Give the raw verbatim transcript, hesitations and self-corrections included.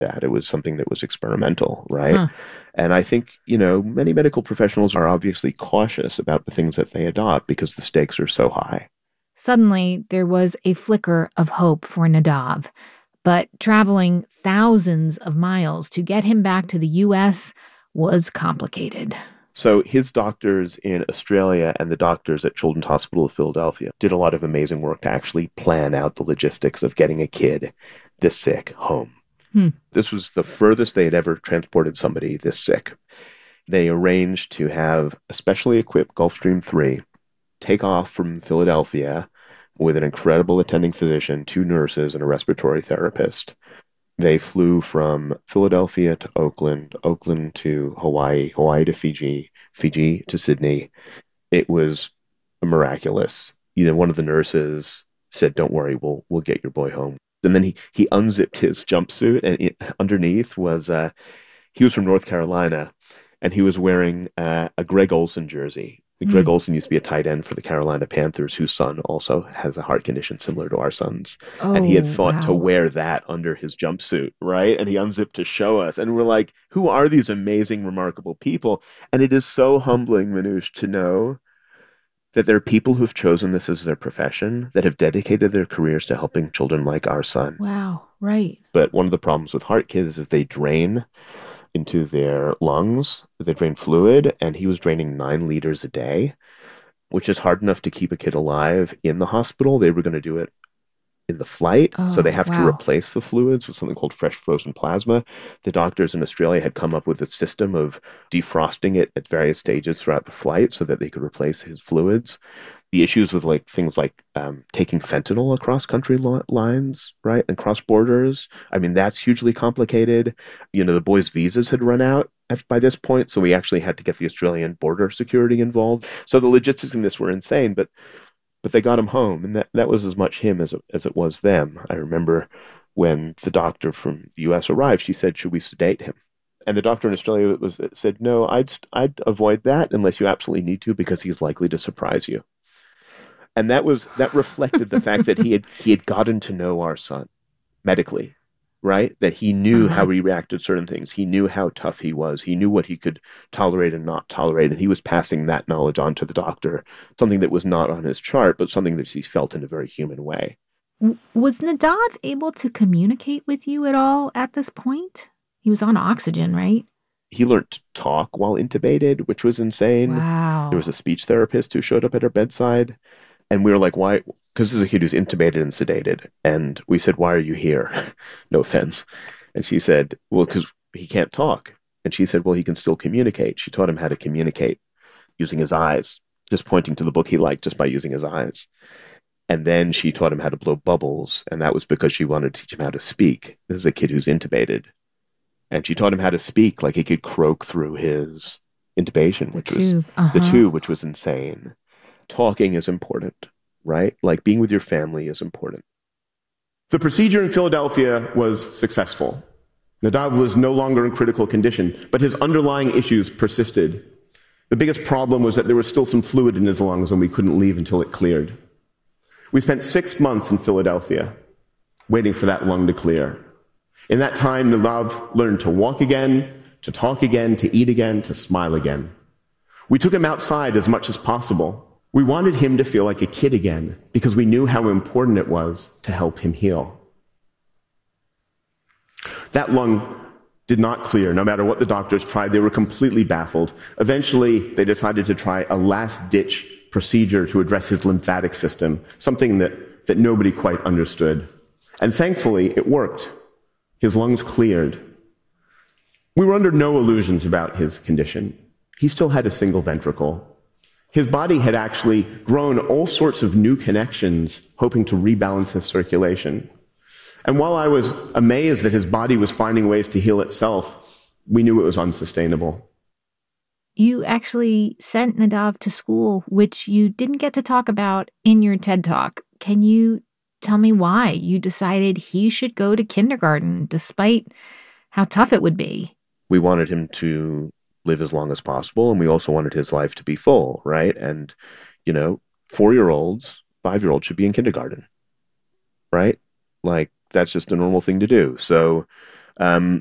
that. It was something that was experimental, right? Huh. And I think, you know, many medical professionals are obviously cautious about the things that they adopt because the stakes are so high. Suddenly, there was a flicker of hope for Nadav, but traveling thousands of miles to get him back to the U S was complicated. So his doctors in Australia and the doctors at Children's Hospital of Philadelphia did a lot of amazing work to actually plan out the logistics of getting a kid this sick home. Hmm. This was the furthest they had ever transported somebody this sick. They arranged to have a specially equipped Gulfstream three take off from Philadelphia with an incredible attending physician, two nurses, and a respiratory therapist. They flew from Philadelphia to Oakland, Oakland to Hawaii, Hawaii to Fiji, Fiji to Sydney. It was miraculous. You know, one of the nurses said, "Don't worry, we'll we'll get your boy home." And then he he unzipped his jumpsuit, and it, underneath was uh, he was from North Carolina, and he was wearing uh, a Greg Olson jersey. Hmm. Greg Olson used to be a tight end for the Carolina Panthers, whose son also has a heart condition similar to our son's. And he had Oh, thought to wow. wear that under his jumpsuit, right? And he unzipped to show us. And we're like, who are these amazing, remarkable people? And it is so humbling, Manoush, to know that there are people who've chosen this as their profession, that have dedicated their careers to helping children like our son. Wow. Right. But one of the problems with heart kids is they drain into their lungs. They drain fluid, and he was draining nine liters a day, which is hard enough to keep a kid alive in the hospital. They were going to do it in the flight, so they Oh, have to wow. replace the fluids with something called fresh frozen plasma. The doctors in Australia had come up with a system of defrosting it at various stages throughout the flight so that they could replace his fluids. The issues with like things like um, taking fentanyl across country lo- lines, right, and cross borders. I mean, that's hugely complicated. You know, the boys' visas had run out at, by this point, so we actually had to get the Australian border security involved. So the logistics in this were insane, but but they got him home, and that, that was as much him as it, as it was them. I remember when the doctor from the U S arrived, she said, "Should we sedate him?" And the doctor in Australia was said, "No, I'd I'd avoid that unless you absolutely need to because he's likely to surprise you." And that was that reflected the fact that he had he had gotten to know our son medically, right? That he knew Uh-huh. how he reacted to certain things. He knew how tough he was. He knew what he could tolerate and not tolerate. And he was passing that knowledge on to the doctor, something that was not on his chart, but something that he felt in a very human way. W- Was Nadav able to communicate with you at all at this point? He was on oxygen, right? He learned to talk while intubated, which was insane. There was a Wow. speech therapist who showed up at our bedside, and we were like, why? Because this is a kid who's intubated and sedated. And we said, why are you here? No offense. And she said, well, because he can't talk. And she said, well, he can still communicate. She taught him how to communicate using his eyes, just pointing to the book he liked just by using his eyes. And then she taught him how to blow bubbles. And that was because she wanted to teach him how to speak. This is a kid who's intubated. And she taught him how to speak like he could croak through his intubation, The which was tube. the Uh-huh. tube, which was insane. Talking is important, right? Like being with your family is important. The procedure in Philadelphia was successful. Nadav was no longer in critical condition, but his underlying issues persisted. The biggest problem was that there was still some fluid in his lungs and we couldn't leave until it cleared. We spent six months in Philadelphia waiting for that lung to clear. In that time, Nadav learned to walk again, to talk again, to eat again, to smile again. We took him outside as much as possible. We wanted him to feel like a kid again because we knew how important it was to help him heal. That lung did not clear. No matter what the doctors tried, they were completely baffled. Eventually, they decided to try a last-ditch procedure to address his lymphatic system, something that, that nobody quite understood. And thankfully, it worked. His lungs cleared. We were under no illusions about his condition. He still had a single ventricle. His body had actually grown all sorts of new connections, hoping to rebalance his circulation. And while I was amazed that his body was finding ways to heal itself, we knew it was unsustainable. You actually sent Nadav to school, which you didn't get to talk about in your TED Talk. Can you tell me why you decided he should go to kindergarten despite how tough it would be? We wanted him to live as long as possible, and we also wanted his life to be full, right? And, you know, four-year-olds, five-year-olds should be in kindergarten, right? Like, that's just a normal thing to do. So Um,